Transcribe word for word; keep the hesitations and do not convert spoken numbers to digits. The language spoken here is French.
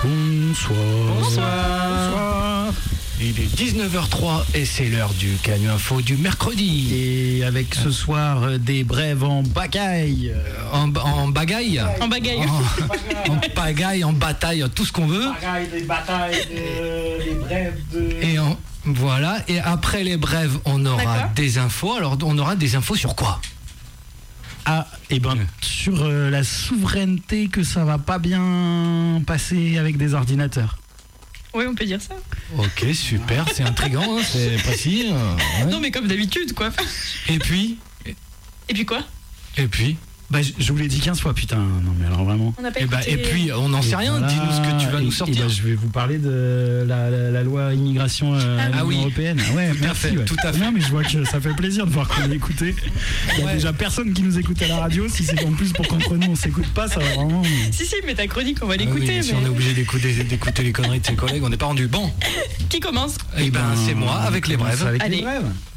Bonsoir. Bonsoir. Bonsoir. Il est dix-neuf heures zéro trois et c'est l'heure du Canu Info du mercredi. Et avec ce soir euh, des brèves en bagaille. Euh, en, en bagaille En bagaille. En, en pagaille, en bataille, tout ce qu'on veut. Bagaille, des batailles, de, des brèves de... Et en, voilà. Et après les brèves, on aura D'accord. des infos. Alors, on aura des infos sur quoi? Ah, et ben Ouais. sur euh, la souveraineté que ça va pas bien passer avec des ordinateurs. Oui, on peut dire ça. Ok, super, c'est intriguant, hein, c'est précis. euh, ouais. Non, mais comme d'habitude, quoi. Et puis, Et puis quoi? et puis, Bah, je, je vous l'ai dit quinze fois, putain. Non, mais alors vraiment. On n'a pas et, bah, écouté. et puis, on n'en sait rien. Voilà. Dis-nous ce que tu vas Et- nous et sortir. bah, je vais vous parler de la, la- la loi immigration euh, Ah à l'Union oui. européenne. Ah ouais, Tout à merci, fait, ouais. tout à fait. Non, mais je vois que ça fait plaisir de voir qu'on est écouté. Il y a Ouais. déjà personne qui nous écoute à la radio. Si c'est en plus pour qu'entre nous on s'écoute pas, ça va vraiment. Si, si, mais ta chronique, on va Ah l'écouter. oui, si mais... on est obligé d'écouter, d'écouter les conneries de ses collègues, on n'est pas rendu. Bon, Qui commence? et ben c'est moi avec les brèves. Avec Allez. les brèves.